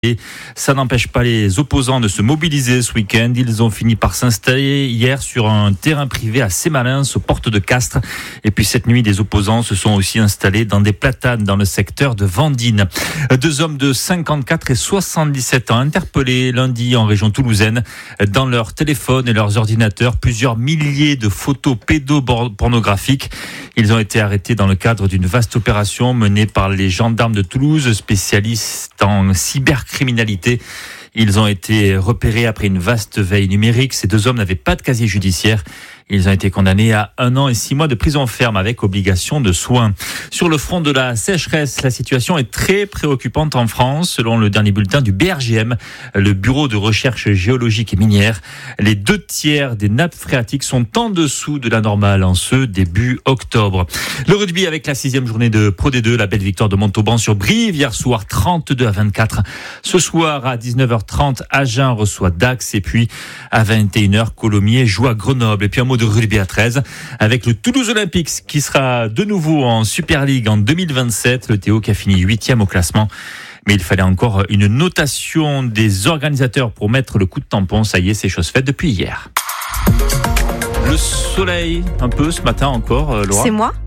Et ça n'empêche pas les opposants de se mobiliser ce week-end. Ils ont fini par s'installer hier sur un terrain privé à Sémalins, aux portes de Castres. Et puis cette nuit, des opposants se sont aussi installés dans des platanes dans le secteur de Vendine. 2 hommes de 54 et 77 ans interpellés lundi en région toulousaine. Dans leurs téléphones et leurs ordinateurs, plusieurs milliers de photos pédopornographiques. Ils ont été arrêtés dans le cadre d'une vaste opération menée par les gendarmes de Toulouse, spécialistes en cybercriminalité. Ils ont été repérés après une vaste veille numérique. Ces 2 hommes n'avaient pas de casier judiciaire. Ils ont été condamnés à 1 an et 6 mois de prison ferme avec obligation de soins. Sur le front de la sécheresse, la situation est très préoccupante en France. Selon le dernier bulletin du BRGM, le Bureau de recherche géologique et minière, les 2/3 des nappes phréatiques sont en dessous de la normale en ce début octobre. Le rugby avec la 6e journée de Pro D2, la belle victoire de Montauban sur Brive hier soir, 32-24. Ce soir à 19h30, Agen reçoit Dax et puis à 21h, Colomiers joue à Grenoble. Et puis un mot de rugby à 13 avec le Toulouse Olympics qui sera de nouveau en Super League en 2027. Le Théo qui a fini 8e au classement. Mais il fallait encore une notation des organisateurs pour mettre le coup de tampon. Ça y est, c'est chose faite depuis hier. Le soleil, un peu ce matin encore, Laura. C'est moi.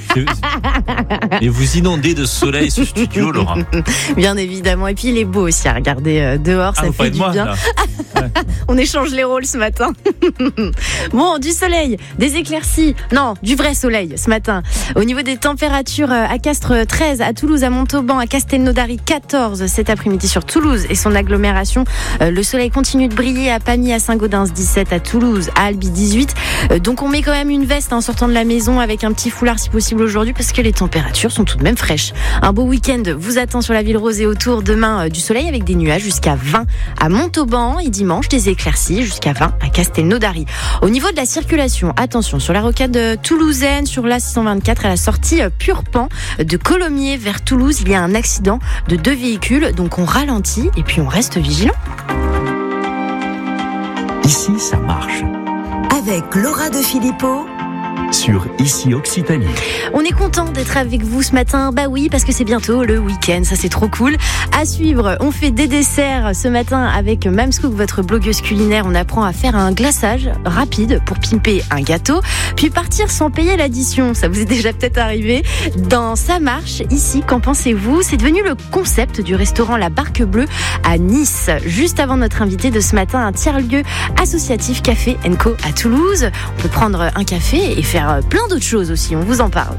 Et vous inondez de soleil ce studio, Laura. Bien évidemment. Et puis il est beau aussi à regarder dehors, ça fait du bien. Ouais. On échange les rôles ce matin. Bon, du soleil, des éclaircies. Non, du vrai soleil ce matin. Au niveau des températures, à Castres 13, à Toulouse, à Montauban, à Castelnaudary 14 cet après-midi sur Toulouse et son agglomération. Le soleil continue de briller à Pamiers, à Saint-Gaudens 17, à Toulouse, à Albi 18. Donc on met quand même une veste en sortant de la maison avec un petit foulard si possible aujourd'hui parce que les températures sont tout de même fraîches. Un beau week-end vous attend sur la ville rose et autour. Demain, du soleil avec des nuages jusqu'à 20 à Montauban et dimanche des éclaircies jusqu'à 20 à Castelnaudary. Au niveau de la circulation, attention sur la rocade toulousaine, sur l'A624 à la sortie Purpan de Colomiers vers Toulouse, il y a un accident de 2 véhicules, donc on ralentit et puis on reste vigilant. Ici, ça marche. Avec Laura de Philippot sur Ici Occitanie. On est content d'être avec vous ce matin. Bah oui, parce que c'est bientôt le week-end, ça c'est trop cool. À suivre, on fait des desserts ce matin avec Mamscook, votre blogueuse culinaire. On apprend à faire un glaçage rapide pour pimper un gâteau, puis partir sans payer l'addition. Ça vous est déjà peut-être arrivé. Dans Ça marche, ici, qu'en pensez-vous ? C'est devenu le concept du restaurant La Barque Bleue à Nice. Juste avant notre invité de ce matin, un tiers-lieu associatif Café & Co à Toulouse. On peut prendre un café et faire plein d'autres choses aussi, on vous en parle.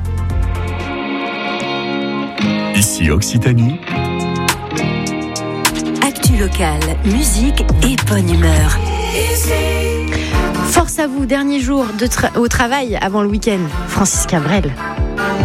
Ici Occitanie. Actu locale, musique et bonne humeur. Force à vous, dernier jour au travail avant le week-end. Francis Cabrel.